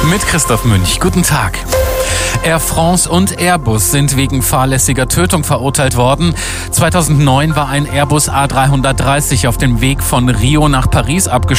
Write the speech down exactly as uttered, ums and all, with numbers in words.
mit Christoph Münch. Guten Tag. Air France und Airbus sind wegen fahrlässiger Tötung verurteilt worden. zweitausendneun war ein Airbus A drei dreißig auf dem Weg von Rio nach Paris abgestürzt.